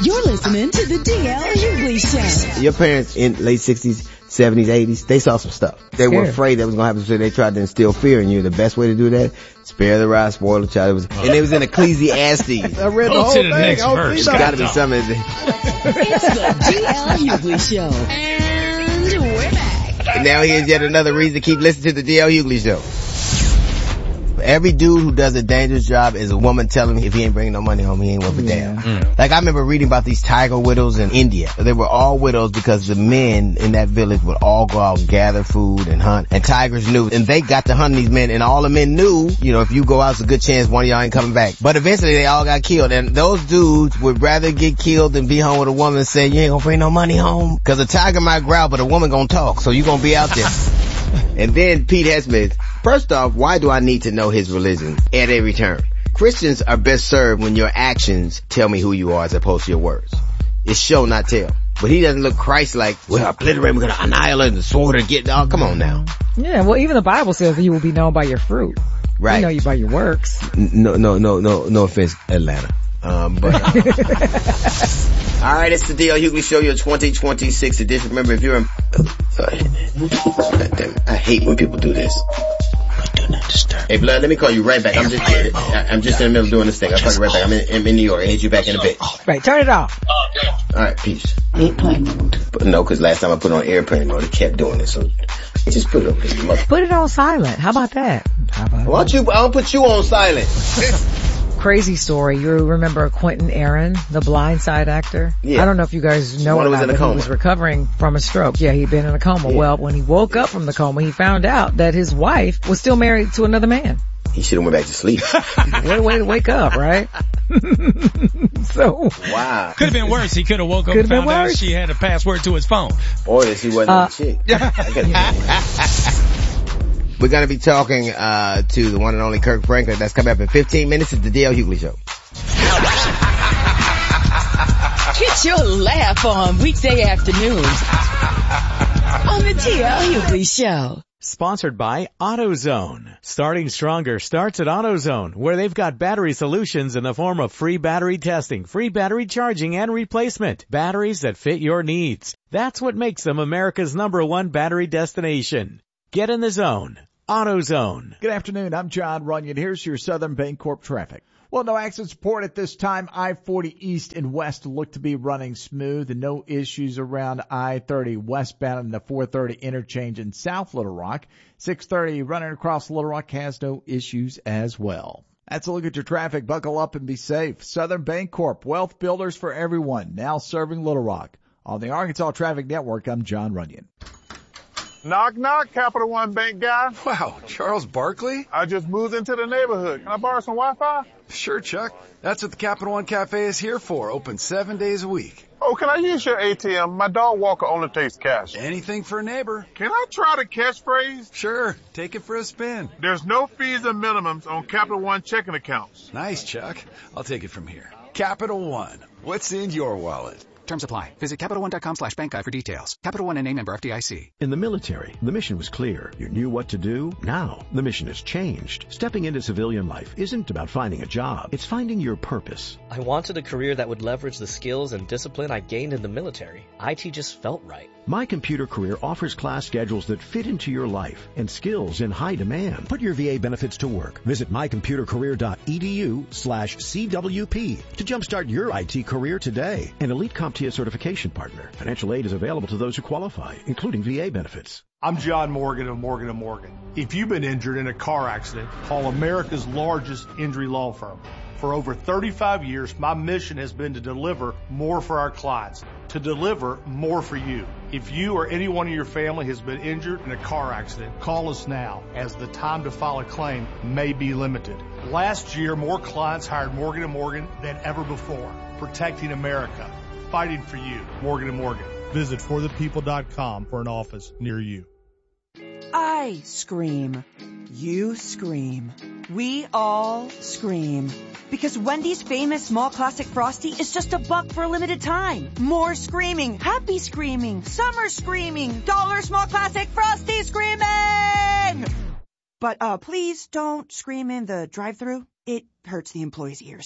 You're listening to the DL Hughley Show. Your parents in late 60s, 70s, 80s, they saw some stuff. They were afraid that was going to happen, so they tried to instill fear in you. The best way to do that, spare the rod, spoil the child. And it was in Ecclesiastes. I read the whole thing. There's got to be something. It's the DL Hughley Show. And we're back. And now here's yet another reason to keep listening to the DL Hughley Show. Every dude who does a dangerous job is a woman telling him if he ain't bringing no money home, he ain't worth a damn. Like I remember reading about these tiger widows in India. They were all widows because the men in that village would all go out and gather food and hunt. And tigers knew. And they got to hunt these men, and all the men knew, if you go out, it's a good chance one of y'all ain't coming back. But eventually they all got killed. And those dudes would rather get killed than be home with a woman saying, you ain't gonna bring no money home. Cause a tiger might growl, but a woman gonna talk. So you gonna be out there. And then Pete Hesmith, first off, why do I need to know his religion at every turn? Christians are best served when your actions tell me who you are as opposed to your words. It's show, not tell. But he doesn't look Christ-like, we're obliterating, we're going to annihilate the sword and get, come on now. Yeah, well, even the Bible says that you will be known by your fruit. Right. We know you by your works. No offense, Atlanta. All right, it's the DL Hughley Show, your 2026 edition. Remember, if you're in... I hate when people do this. Do not disturb. Hey, Blood, let me call you right back. I'm just in the middle of doing this thing. I'll call you right back. I'm in New York. I'll hit you back in a bit. Right, turn it off. All right, peace. Airplane mode. No, because last time I put it on airplane mode, it kept doing it. So just put it on. Put it on silent. How about that? Why don't I'll put you on silent. Crazy story. You remember Quentin Aaron, the Blind Side actor? Yeah. I don't know if you guys know about it. He was recovering from a stroke. Yeah, he'd been in a coma. Yeah. Well, when he woke up from the coma, he found out that his wife was still married to another man. He should have went back to sleep. Way to wake up, right? So. Wow. Could have been worse. He could have woke up and found out she had a password to his phone. Or that she wasn't a chick. We're going to be talking to the one and only Kirk Franklin. That's coming up in 15 minutes at the DL Hughley Show. Get your laugh on weekday afternoons on the DL Hughley Show. Sponsored by AutoZone. Starting stronger starts at AutoZone, where they've got battery solutions in the form of free battery testing, free battery charging, and replacement. Batteries that fit your needs. That's what makes them America's #1 battery destination. Get in the zone. AutoZone. Good afternoon. I'm John Runyon. Here's your Southern Bancorp traffic. Well, no accident report at this time. I-40 east and west look to be running smooth, and no issues around I-30 westbound in the 430 interchange in South Little Rock. 630 running across Little Rock has no issues as well. That's a look at your traffic. Buckle up and be safe. Southern Bancorp, wealth builders for everyone, now serving Little Rock. On the Arkansas Traffic Network, I'm John Runyon. Knock, knock, Capital One Bank guy. Wow, Charles Barkley? I just moved into the neighborhood. Can I borrow some Wi-Fi? Sure, Chuck. That's what the Capital One Cafe is here for. Open 7 days a week. Oh, can I use your ATM? My dog walker only takes cash. Anything for a neighbor. Can I try the catchphrase? Sure. Take it for a spin. There's no fees or minimums on Capital One checking accounts. Nice, Chuck. I'll take it from here. Capital One. What's in your wallet? Terms apply. Visit CapitalOne.com/bankguide for details. Capital One NA member FDIC. In the military, the mission was clear. You knew what to do. Now, the mission has changed. Stepping into civilian life isn't about finding a job. It's finding your purpose. I wanted a career that would leverage the skills and discipline I gained in the military. IT just felt right. My Computer Career offers class schedules that fit into your life and skills in high demand. Put your VA benefits to work. Visit mycomputercareer.edu/CWP to jumpstart your IT career today. An elite CompTIA certification partner. Financial aid is available to those who qualify, including VA benefits. I'm John Morgan of Morgan & Morgan. If you've been injured in a car accident, call America's largest injury law firm. For over 35 years, my mission has been to deliver more for our clients, to deliver more for you. If you or anyone in your family has been injured in a car accident, call us now, as the time to file a claim may be limited. Last year, more clients hired Morgan & Morgan than ever before, protecting America, fighting for you. Morgan & Morgan. Visit forthepeople.com for an office near you. I scream. You scream. We all scream. Because Wendy's famous small classic Frosty is just $1 for a limited time. More screaming. Happy screaming. Summer screaming. Dollar small classic Frosty screaming! But please don't scream in the drive-thru. It hurts the employees' ears.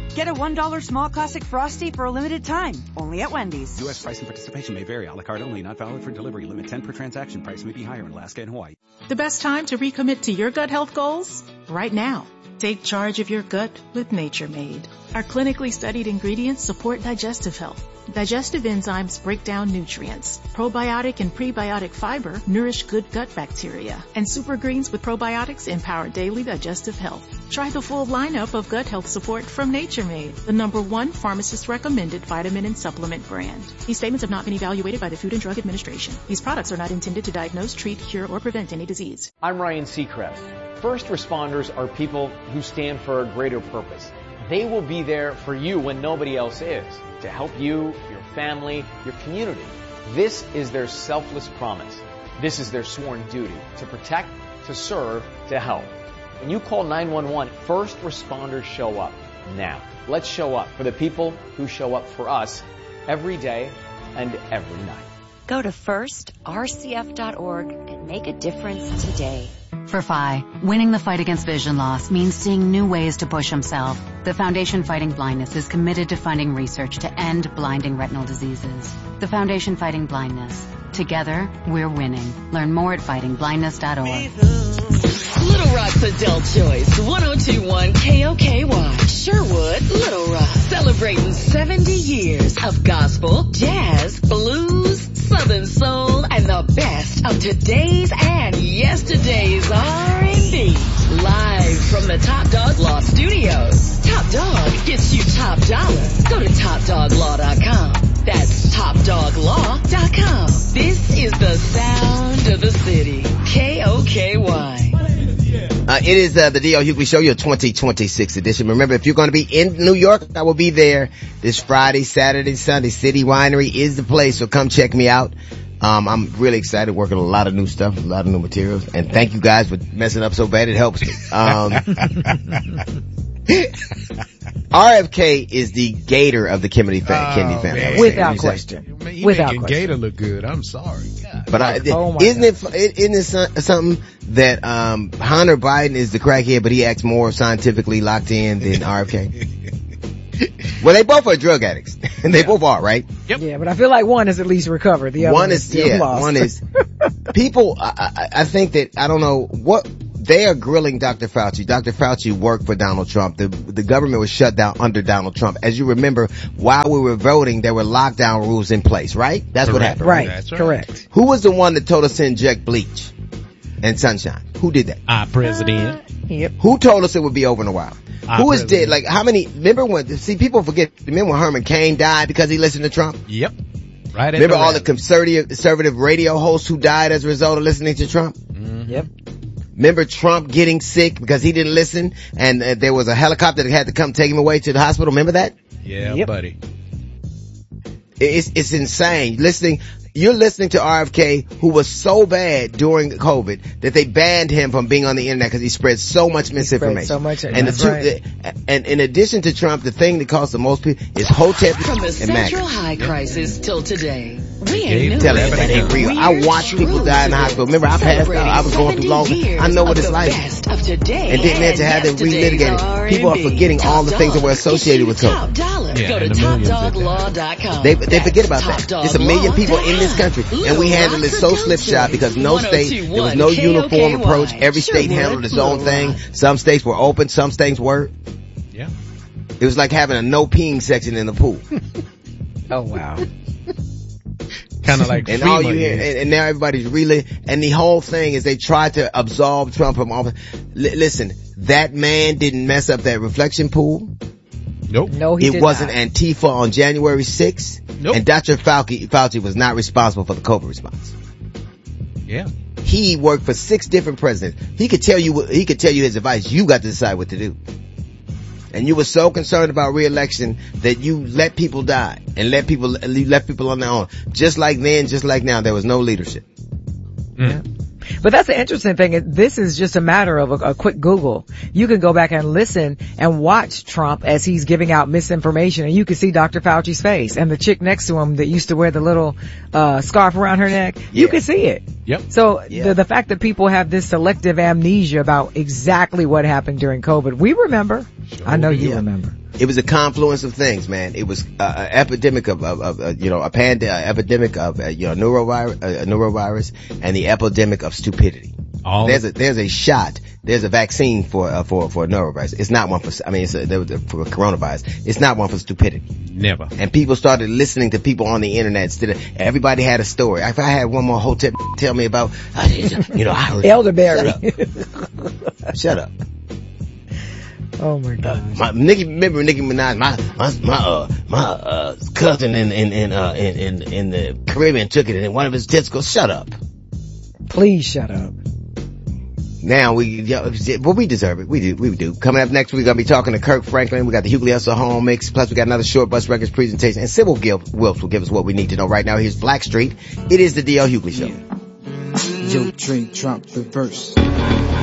Get a $1 small classic Frosty for a limited time, only at Wendy's. U.S. price and participation may vary. A la carte only, not valid for delivery. Limit 10 per transaction. Price may be higher in Alaska and Hawaii. The best time to recommit to your gut health goals? Right now. Take charge of your gut with Nature Made. Our clinically studied ingredients support digestive health. Digestive enzymes break down nutrients. Probiotic and prebiotic fiber nourish good gut bacteria. And super greens with probiotics empower daily digestive health. Try the full lineup of gut health support from Nature Made, the #1 pharmacist-recommended vitamin and supplement brand. These statements have not been evaluated by the Food and Drug Administration. These products are not intended to diagnose, treat, cure, or prevent any disease. I'm Ryan Seacrest. First responders are people who stand for a greater purpose. They will be there for you when nobody else is, to help you, your family, your community. This is their selfless promise. This is their sworn duty, to protect, to serve, to help. When you call 911, first responders show up now. Let's show up for the people who show up for us every day and every night. Go to firstrcf.org and make a difference today. For Phi, winning the fight against vision loss means seeing new ways to push himself. The Foundation Fighting Blindness is committed to funding research to end blinding retinal diseases. The Foundation Fighting Blindness. Together, we're winning. Learn more at fightingblindness.org. Little Rock's Adult Choice, 1021 KOKY, Sherwood, Little Rock. Celebrating 70 years of gospel, jazz, blues, Southern soul, and the best of today's and yesterday's R&B. Live from the Top Dog Law Studios. Top Dog gets you top dollar. Go to TopDogLaw.com. That's TopDogLaw.com. This is the sound of the city. KOKY. It is the D.L. Hughley Show, your 2026 edition. Remember, if you're going to be in New York, I will be there this Friday, Saturday, Sunday. City Winery is the place, so come check me out. I'm really excited, working on a lot of new stuff, a lot of new materials. And thank you guys for messing up so bad, it helps me. RFK is the Gator of the Kennedy family. Without question. Without question. Gator look good. I'm sorry. God. But isn't it something that Hunter Biden is the crackhead, but he acts more scientifically locked in than RFK? Well, they both are drug addicts, and they both are, right? Yep. Yeah, but I feel like one is at least recovered. The other one is still lost. One is people. I think that I don't know what. They are grilling Dr. Fauci. Dr. Fauci worked for Donald Trump. The government was shut down under Donald Trump. As you remember, while we were voting, there were lockdown rules in place, right? That's what happened. Right. That's right. Correct. Who was the one that told us to inject bleach and sunshine? Who did that? Our president. Yep. Who told us it would be over in a while? Who is dead? Like, how many, remember when, people forget, remember when Herman Cain died because he listened to Trump? Yep. Right. Remember all the conservative radio hosts who died as a result of listening to Trump? Mm-hmm. Yep. Remember Trump getting sick because he didn't listen, and there was a helicopter that had to come take him away to the hospital. Remember that? Yeah, buddy. It's insane. You're listening to RFK, who was so bad during COVID that they banned him from being on the internet because he spread so much misinformation. So much, and and in addition to Trump, the thing that costs the most people is Hotep From the and Central MAGA. High crisis till today. We ain't Tell it that ain't real. I watched people die in the hospital. Remember, I passed out. I was going through long. I know what it's like. And then to have them relitigated. People are forgetting all the things that were associated with COVID. Go to TopDogLaw.com. They forget about that. There's 1 million people in this country, and we handled it so slipshod because there was no uniform approach. Every state handled its own thing. Some states were open, some states were. Yeah. It was like having a no peeing section in the pool. Oh wow. Kind of like and all you hear, and now everybody's really, and the whole thing is they tried to absolve Trump from office. Listen, that man didn't mess up that reflection pool. Nope. No, he did not. It wasn't Antifa on January 6th. Nope. And Dr. Fauci was not responsible for the COVID response. Yeah. He worked for 6 different presidents. He could tell you his advice. You got to decide what to do. And you were so concerned about re-election that you let people die and left people on their own. Just like then, just like now, there was no leadership. Yeah. But that's the interesting thing. This is just a matter of a quick Google. You can go back and listen and watch Trump as he's giving out misinformation, and you can see Dr. Fauci's face and the chick next to him that used to wear the little scarf around her neck. Yeah. You can see it. Yep. So the fact that people have this selective amnesia about exactly what happened during COVID, we remember. Sure, I know you remember. It was a confluence of things, man. It was an epidemic of neurovirus and the epidemic of stupidity. There's a shot. There's a vaccine for neurovirus. It's not one for coronavirus. It's not one for stupidity. Never. And people started listening to people on the internet instead of, everybody had a story. If I had one more hotel tell me about, elderberry. Shut up. Oh my God. Remember Nicki Minaj, my cousin in the Caribbean took it and one of his testicles. Shut up. Please shut up. Now we deserve it. We do. Coming up next, we're going to be talking to Kirk Franklin. We got the Hughley Hustle Home Mix. Plus we got another Short Bus Records presentation. And Sybil Wilkes will give us what we need to know right now. Here's Blackstreet. It is the D.L. Hughley Show. Yo, Trey, drop the verse.